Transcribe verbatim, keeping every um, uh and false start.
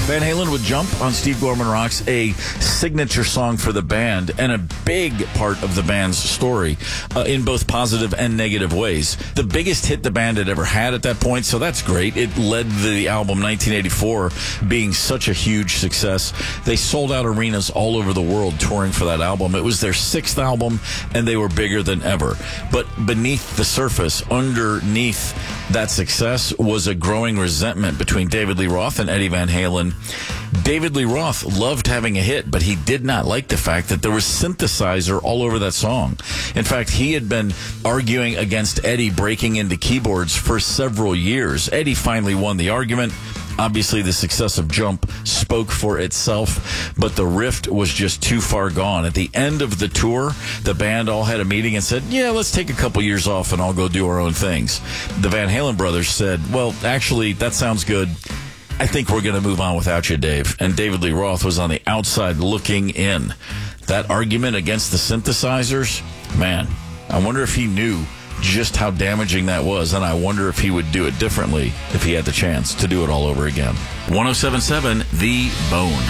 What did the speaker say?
Van Halen with Jump on Steve Gorman Rocks, a signature song for the band and a big part of the band's story uh, in both positive and negative ways. The biggest hit the band had ever had at that point, so that's great. It led the album nineteen eighty-four being such a huge success. They sold out arenas all over the world touring for that album. It was their sixth album, and they were bigger than ever. But beneath the surface, underneath that success, was a growing resentment between David Lee Roth and Eddie Van Halen. David Lee Roth loved having a hit, but he did not like the fact that there was synthesizer all over that song. In fact, he had been arguing against Eddie breaking into keyboards for several years. Eddie finally won the argument. Obviously, the success of Jump spoke for itself, but the rift was just too far gone. At the end of the tour, the band all had a meeting and said, yeah, let's take a couple years off and I'll go do our own things. The Van Halen brothers said, well, actually, that sounds good. I think we're going to move on without you, Dave. And David Lee Roth was on the outside looking in. That argument against the synthesizers, man, I wonder if he knew just how damaging that was, and I wonder if he would do it differently if he had the chance to do it all over again. one oh seven point seven The Bone.